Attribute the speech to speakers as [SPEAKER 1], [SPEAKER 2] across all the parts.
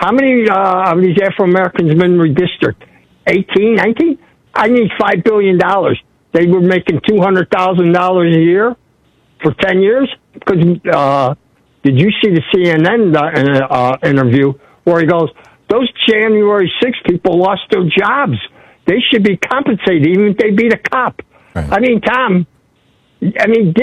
[SPEAKER 1] How many of these Afro-Americans have been redistricted? 18, 19? I need $5 billion. They were making $200,000 a year for 10 years. Because did you see the CNN interview where he goes, those January 6th people lost their jobs. They should be compensated, even if they beat a cop.
[SPEAKER 2] Right.
[SPEAKER 1] I mean, Tom, this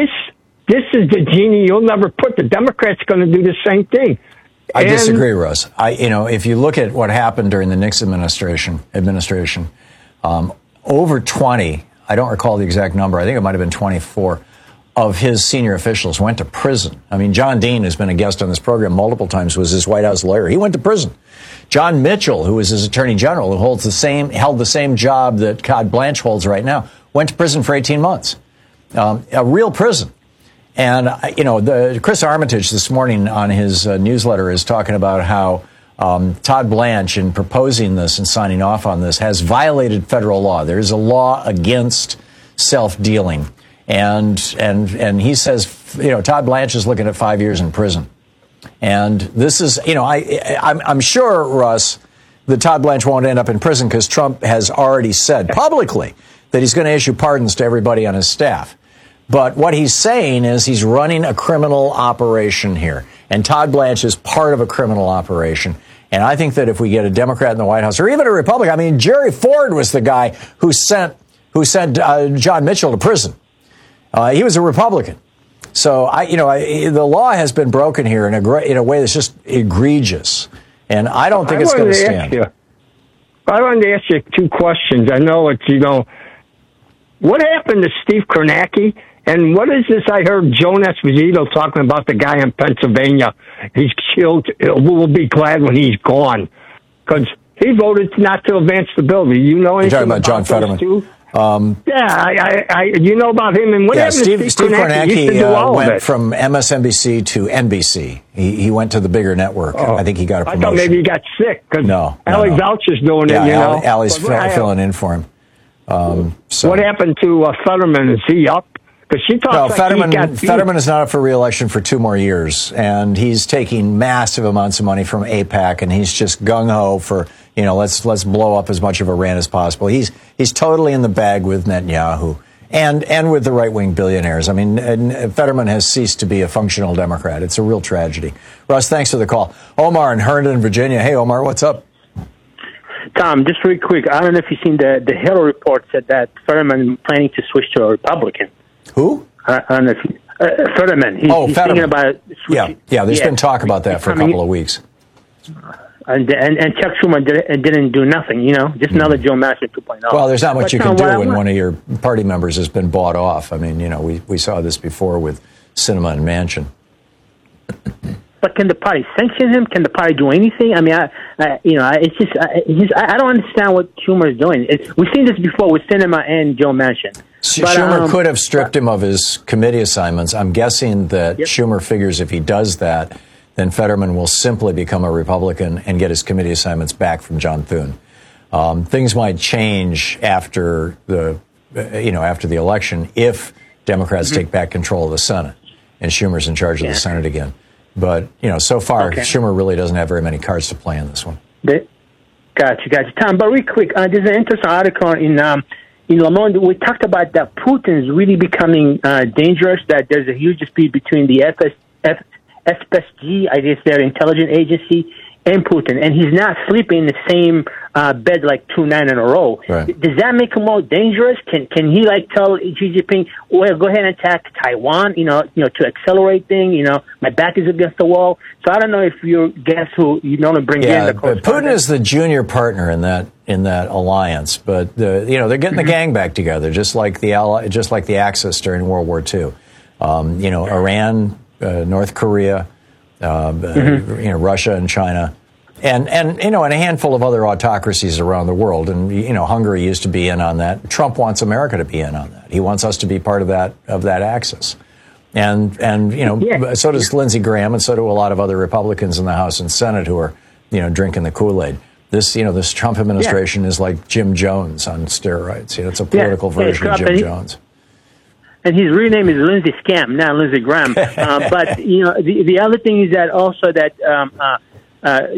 [SPEAKER 1] is the genie you'll never put. The Democrats going to do the same thing.
[SPEAKER 2] I disagree, Russ. If you look at what happened during the Nixon administration, over 20, I don't recall the exact number, I think it might have been 24, of his senior officials went to prison. I mean, John Dean, who's been a guest on this program multiple times, was his White House lawyer. He went to prison. John Mitchell, who was his attorney general, who held the same job that Todd Blanche holds right now, went to prison for 18 months. A real prison. And, Chris Armitage this morning on his newsletter is talking about how Todd Blanche, in proposing this and signing off on this, has violated federal law. There is a law against self-dealing. And he says, Todd Blanche is looking at 5 years in prison. And this is, I'm sure, Russ, that Todd Blanche won't end up in prison because Trump has already said publicly that he's going to issue pardons to everybody on his staff. But what he's saying is he's running a criminal operation here. And Todd Blanche is part of a criminal operation. And I think that if we get a Democrat in the White House, or even a Republican, I mean, Jerry Ford was the guy who sent John Mitchell to prison. He was a Republican. So, the law has been broken here in a way that's just egregious. And I don't think it's going to stand.
[SPEAKER 1] I wanted to ask you two questions. I know it's, what happened to Steve Kornacki? And what is this I heard Joan Esposito talking about, the guy in Pennsylvania? He's killed. We'll be glad when he's gone. Because he voted not to advance the bill. Do you know anything
[SPEAKER 2] about John Fetterman?
[SPEAKER 1] Too? You know about him. And what happened to Steve
[SPEAKER 2] Kornacki went from MSNBC to NBC. He went to the bigger network. I think he got a promotion.
[SPEAKER 1] I thought maybe he got sick.
[SPEAKER 2] No.
[SPEAKER 1] Allie Voucher's doing it,
[SPEAKER 2] Allie's filling in for him.
[SPEAKER 1] What happened to Fetterman? Is he up? Because she talks
[SPEAKER 2] Fetterman is not up for re-election for 2 more years, and he's taking massive amounts of money from AIPAC, and he's just gung-ho for, let's blow up as much of Iran as possible. He's totally in the bag with Netanyahu and with the right-wing billionaires. I mean, Fetterman has ceased to be a functional Democrat. It's a real tragedy. Russ, thanks for the call. Omar in Herndon, Virginia. Hey, Omar, what's up?
[SPEAKER 3] Tom, just very quick. I don't know if you've seen the Hill report said that Fetterman planning to switch to a Republican.
[SPEAKER 2] Who?
[SPEAKER 3] I don't know if Fetterman. He's
[SPEAKER 2] Fetterman.
[SPEAKER 3] thinking about switching.
[SPEAKER 2] Yeah. There's been talk about that for a couple of weeks.
[SPEAKER 3] And Chuck Schumer didn't do nothing. Just another Joe Manchin 2.0.
[SPEAKER 2] Well, there's not much you can do when one of your party members has been bought off. I mean, we saw this before with Sinema and Manchin.
[SPEAKER 3] But can the party sanction him? Can the party do anything? I mean, I don't understand what Schumer is doing. We've seen this before with Sinema and Joe Manchin.
[SPEAKER 2] Schumer could have stripped him of his committee assignments. I'm guessing that Schumer figures if he does that, then Fetterman will simply become a Republican and get his committee assignments back from John Thune. Things might change after the election if Democrats take back control of the Senate and Schumer's in charge of the Senate again. But, so far, Schumer really doesn't have very many cards to play in this one.
[SPEAKER 3] Gotcha. Tom, but real quick, there's an interesting article in Le Monde. We talked about that Putin is really becoming dangerous, that there's a huge dispute between the FSG, I guess their intelligence agency, and Putin. And he's not sleeping in the same bed like 2 nights in a row.
[SPEAKER 2] Right.
[SPEAKER 3] Does that make him more dangerous? Can he tell Xi Jinping, well, go ahead and attack Taiwan, to accelerate things, my back is against the wall. So I don't know if you guess who you normally bring in.
[SPEAKER 2] But Putin is the junior partner in that alliance. But they're getting the gang back together, just like the Axis during World War II. Iran, North Korea, Russia and China. And a handful of other autocracies around the world. And, Hungary used to be in on that. Trump wants America to be in on that. He wants us to be part of that axis. And so does Lindsey Graham, and so do a lot of other Republicans in the House and Senate who are, drinking the Kool-Aid. This Trump administration is like Jim Jones on steroids. It's a political version of Jim Jones.
[SPEAKER 3] And his real name is Lindsey Scam, not Lindsey Graham. But, the other thing is that also that